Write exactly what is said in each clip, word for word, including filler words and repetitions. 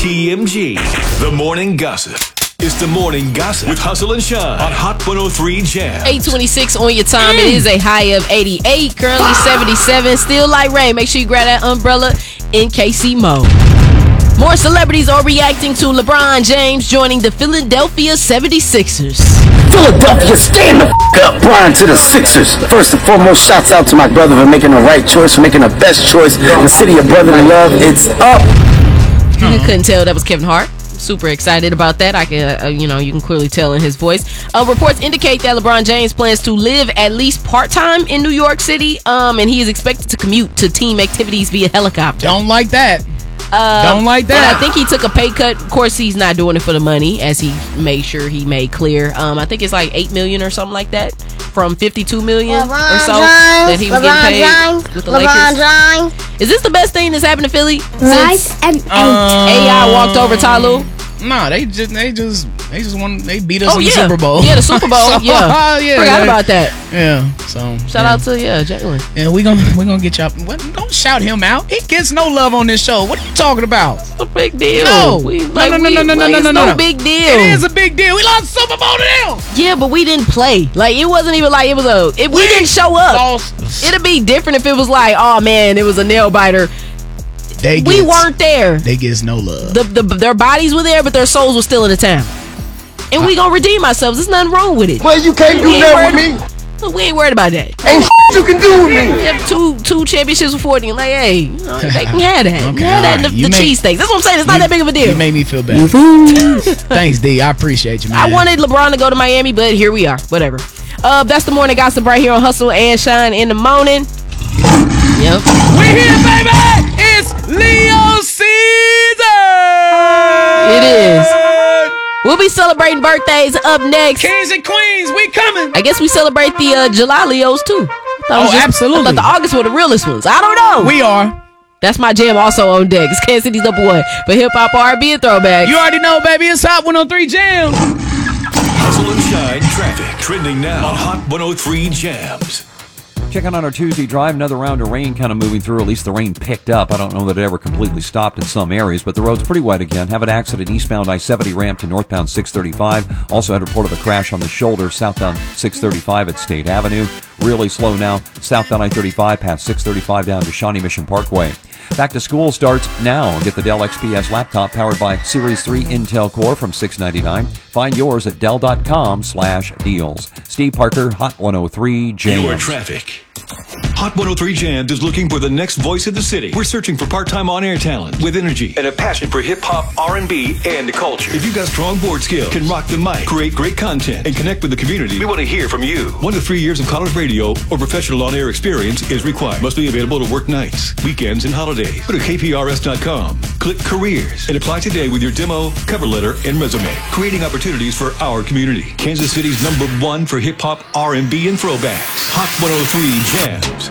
T M G, The Morning Gossip. It's The Morning Gossip with Hustle and Shine on Hot one oh three Jam. eight twenty-six on your time. It is a high of eighty-eight, currently seventy-seven. Still light rain. Make sure you grab that umbrella in K C mode. More celebrities are reacting to LeBron James joining the Philadelphia seventy-sixers. Philadelphia, stand the f*** up, Brian, to the Sixers. First and foremost, shouts out to my brother for making the right choice, for making the best choice. The city of brotherly love, it's up. You couldn't tell that was Kevin Hart. Super excited about that. I can, uh, you know, you can clearly tell in his voice. Uh, reports indicate that LeBron James plans to live at least part-time in New York City, um, and he is expected to commute to team activities via helicopter. Don't like that. Uh, Don't like that. And I think he took a pay cut. Of course, he's not doing it for the money, as he made sure he made clear. Um, I think it's like eight million or something like that, from fifty-two million LeBron or so James, that he was LeBron getting paid James, with the LeBron Lakers. James. Is this the best thing that's happened to Philly Life since and eight. Uh, A I walked over Ty Lue? Nah, they just they just they just won. They beat us Oh, in yeah. the Super Bowl. Yeah, the Super Bowl. So, yeah. yeah, Forgot they- about that. Yeah. So Shout yeah. out to, yeah, Jalen. Yeah, we gonna we gonna get y'all. What, don't shout him out. He gets no love on this show. What are you talking about? It's a big deal. No. We, No, like, no, no, we, no, no, like, no, it's no, no, no. big deal. It is a big deal. We lost the Super Bowl to them. Yeah, but we didn't play. Like, it wasn't even like it was a. If we, We didn't show up, lost. it'd be different if it was like, oh man, it was a nail biter. They We gets, weren't there. They gets no love. The, the their bodies were there, but their souls were still in the town. And we gonna redeem ourselves. There's nothing wrong with it. Well, you can't do We ain't that worried- with me. We ain't worried about that. Ain't shit you can do with me. We have two two championships with forty. And like, hey, you know, they can have that. Okay, have that. alright. The, You the make- cheesesteaks. That's what I'm saying. It's not You- that big of a deal. You made me feel better. Thanks, D. I appreciate you, man. I wanted LeBron to go to Miami, but here we are. Whatever. Uh, that's the morning gossip right here on Hustle and Shine in the morning. Yep. We here, baby. It's Leo season. It is. We'll be celebrating birthdays up next. Kings and queens, we coming. I guess we celebrate the uh, July Leos too. I thought it was Oh, absolutely. I thought the August were the realest ones. I don't know. We are. That's my jam also on deck. It's Kansas City's number one for hip hop, R and B, and throwbacks. You already know, baby. It's Hot one oh three Jams. Hustle and Shine traffic trending now on Hot one oh three Jams. Checking on our Tuesday drive, another round of rain kind of moving through. At least the rain picked up. I don't know that it ever completely stopped in some areas, but the road's pretty wet again. Have an accident eastbound I seventy ramp to northbound six thirty-five. Also had a report of a crash on the shoulder southbound six thirty-five at State Avenue. Really slow now southbound I thirty-five past six thirty-five down to Shawnee Mission Parkway. Back to school starts now. Get the Dell X P S laptop powered by Series three Intel Core from six ninety-nine. Find yours at Dell.com slash deals. Steve Parker, Hot one oh three Jams. Your traffic. Hot one oh three Jams is looking for the next voice of the city. We're searching for part-time on-air talent with energy and a passion for hip-hop, R and B, and culture. If you've got strong board skills, can rock the mic, create great content, and connect with the community, we want to hear from you. One to three years of college radio or professional on-air experience is required. Must be available to work nights, weekends, and holidays. Go to K P R S dot com, click careers, and apply today with your demo, cover letter, and resume. Creating opportunities for our community. Kansas City's number one for hip-hop, R and B, and throwbacks. Hot one oh three Jams.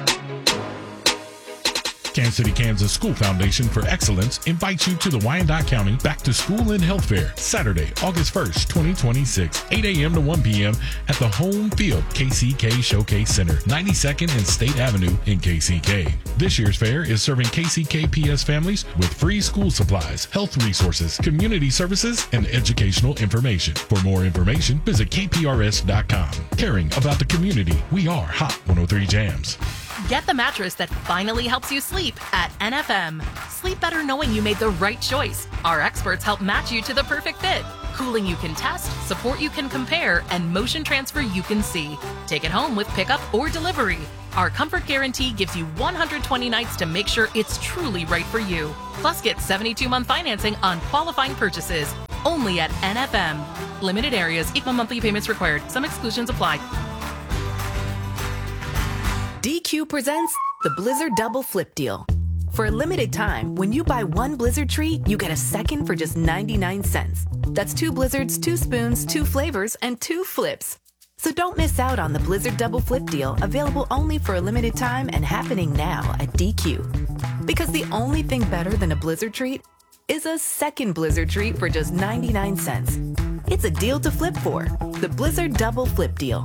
Kansas City, Kansas School Foundation for Excellence invites you to the Wyandotte County Back to School and Health Fair, Saturday, August first, twenty twenty-six, eight a.m. to one p.m. at the Home Field K C K Showcase Center, ninety-second and State Avenue in K C K. This year's fair is serving K C K P S families with free school supplies, health resources, community services, and educational information. For more information, visit K P R S dot com. Caring about the community, we are Hot one oh three Jams. Get the mattress that finally helps you sleep at N F M. Sleep better knowing you made the right choice. Our experts help match you to the perfect fit. Cooling you can test, support you can compare, and motion transfer you can see. Take it home with pickup or delivery. Our comfort guarantee gives you one hundred twenty nights to make sure it's truly right for you. Plus, get seventy-two month financing on qualifying purchases. Only at N F M. Limited areas, equal monthly payments required. Some exclusions apply. D Q presents the Blizzard Double Flip Deal. For a limited time, when you buy one Blizzard treat, you get a second for just ninety-nine cents. That's two Blizzards, two spoons, two flavors, and two flips. So don't miss out on the Blizzard Double Flip Deal, available only for a limited time and happening now at D Q. Because the only thing better than a Blizzard treat is a second Blizzard treat for just ninety-nine cents. It's a deal to flip for. The Blizzard Double Flip Deal.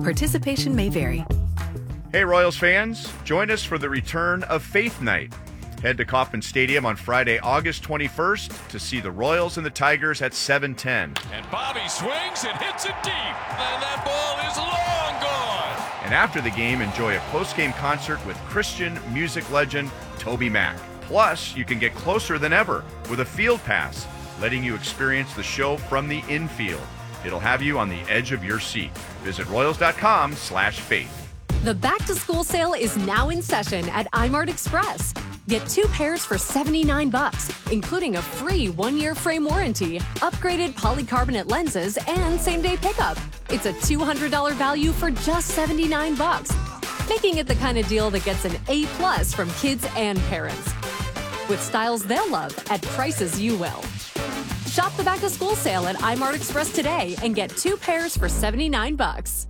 Participation may vary. Hey Royals fans, join us for the return of Faith Night. Head to Kauffman Stadium on Friday, August twenty-first to see the Royals and the Tigers at seven ten. And Bobby swings and hits it deep. And that ball is long gone. And after the game, enjoy a post-game concert with Christian music legend Toby Mac. Plus, you can get closer than ever with a field pass, letting you experience the show from the infield. It'll have you on the edge of your seat. Visit royals.com slash faith. The back-to-school sale is now in session at iMart Express. Get two pairs for seventy-nine bucks, including a free one-year frame warranty, upgraded polycarbonate lenses, and same-day pickup. It's a two hundred dollars value for just seventy-nine bucks, making it the kind of deal that gets an A plus from kids and parents. With styles they'll love at prices you will. Shop the back-to-school sale at iMart Express today and get two pairs for seventy-nine bucks.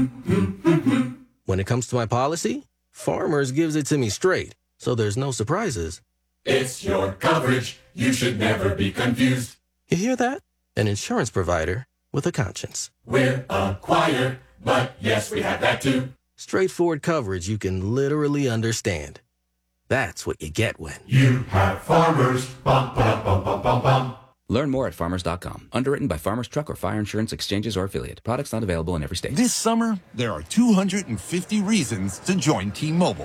When it comes to my policy, Farmers gives it to me straight, so there's no surprises. It's your coverage. You should never be confused. You hear that? An insurance provider with a conscience. We're acquired, but yes, we have that too. Straightforward coverage you can literally understand. That's what you get when you have Farmers. Bum, bum, bum, bum, bum, bum. Learn more at farmers dot com. Underwritten by Farmers Truck or Fire Insurance Exchanges or Affiliate. Products not available in every state. This summer, there are two hundred fifty reasons to join T-Mobile.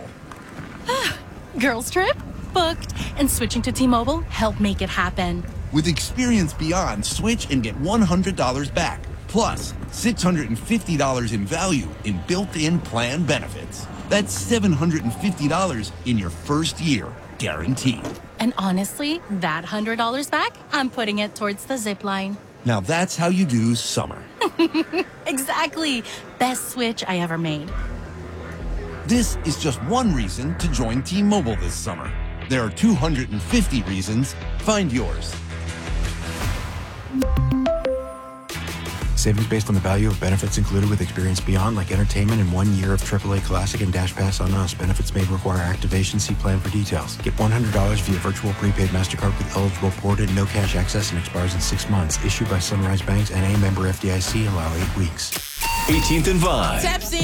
Girls trip? Booked. And switching to T-Mobile helped make it happen. With Experience Beyond, switch and get one hundred dollars back. Plus, six hundred fifty dollars in value in built-in plan benefits. That's seven hundred fifty dollars in your first year, guaranteed. And honestly, that one hundred dollars back, I'm putting it towards the zip line. Now that's how you do summer. Exactly. Best switch I ever made. This is just one reason to join T-Mobile this summer. There are two hundred fifty reasons. Find yours. Savings based on the value of benefits included with Experience Beyond, like entertainment and one year of triple A Classic and Dash Pass on Us. Benefits may require activation. See plan for details. Get one hundred dollars via virtual prepaid MasterCard with eligible ported, no cash access, and expires in six months. Issued by Sunrise Banks, N A, member F D I C. Allow eight weeks. eighteenth and Vine. Taps in